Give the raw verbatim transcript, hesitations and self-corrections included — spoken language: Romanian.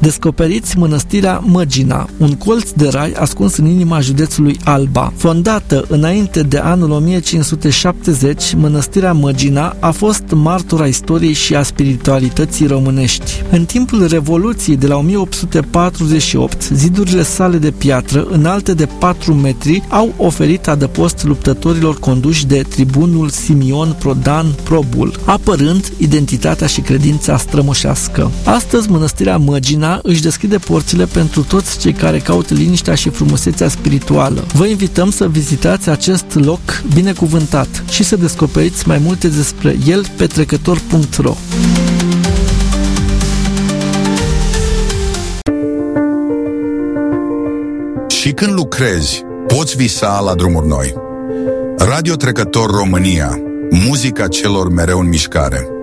Descoperiți mănăstirea Măgina, un colț de rai ascuns în inima județului Alba. Fondată înainte de anul o mie cinci sute șaptezeci, mănăstirea Măgina a fost martora istoriei și a spiritualității românești. În timpul Revoluției de la o mie opt sute patruzeci și opt, zidurile sale de piatră, înalte de patru metri, au oferit adăpost luptătorilor conduși de tribunul Simion Prodan Probul, apărând identitatea și credința strămoșească. Astăzi, mănăstirea Măgina își deschide porțile pentru toți cei care caută liniștea și frumusețea spirituală. Vă invităm să vizitați acest loc binecuvântat și să descoperiți mai multe despre el pe trecător punct ro. Și când lucrezi, poți visa la drumuri noi. Radio Trecător România, muzica celor mereu în mișcare.